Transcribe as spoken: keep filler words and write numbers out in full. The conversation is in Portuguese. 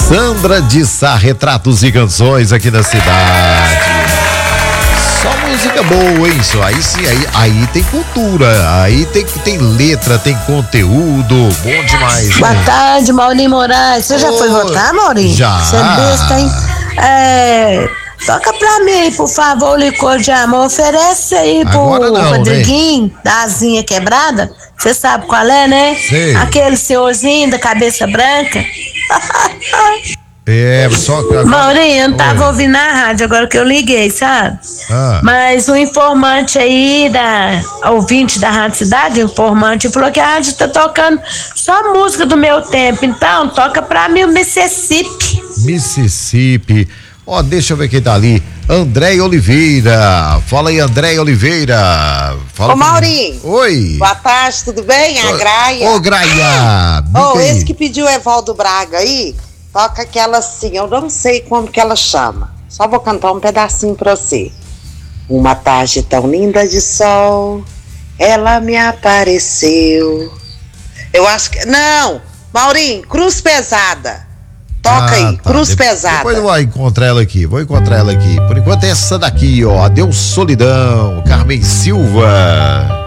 Sandra de Sá, retratos e canções aqui na cidade. Só música boa, hein? Só aí sim, aí, aí tem cultura, aí tem, tem letra, tem conteúdo, bom demais. Boa né? tarde, Maurinho Moraes. Você já Ô, foi votar, Maurinho? já. Você é besta, hein? É, toca pra mim, por favor, o licor de amor. Oferece aí pro Agora não, Rodriguinho, da asinha quebrada. Você sabe qual é, né? Sei. Aquele senhorzinho da cabeça branca. É, só agora... Maurinho, eu não tava Oi. ouvindo na rádio agora que eu liguei, sabe? Ah. Mas o informante aí, da ouvinte da Rádio Cidade, o informante, falou que a rádio tá tocando só música do meu tempo. Então, toca pra mim o Mississippi. Mississippi. Ó, deixa eu ver quem tá ali. André Oliveira. Fala aí, André Oliveira. Fala Ô, comigo. Maurinho. Oi. Boa tarde, tudo bem? A Graia. Ô, Graia. Ô, Diga aí. esse que pediu o Evaldo Braga aí, toca aquela assim, eu não sei como que ela chama. Só vou cantar um pedacinho pra você. Uma tarde tão linda de sol, ela me apareceu. Eu acho que... Não, Maurinho, Cruz Pesada. Toca Ah, aí, tá. Cruz De- Pesada. Depois eu vou encontrar ela aqui, vou encontrar ela aqui. Por enquanto é essa daqui, ó. Adeus Solidão, Carmen Silva.